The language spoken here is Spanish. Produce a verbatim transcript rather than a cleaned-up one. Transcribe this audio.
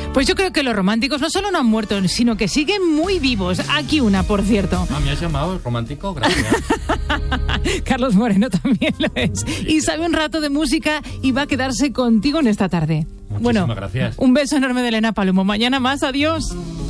Pues yo creo que los románticos no solo no han muerto, sino que siguen muy vivos. Aquí una, por cierto. Ah, ¿me has llamado romántico? Gracias. Carlos Moreno también lo es. Y sabe un rato de música y va a quedarse contigo en esta tarde. Muchísimas bueno, gracias. Un beso enorme de Elena Palomo. Mañana más, adiós.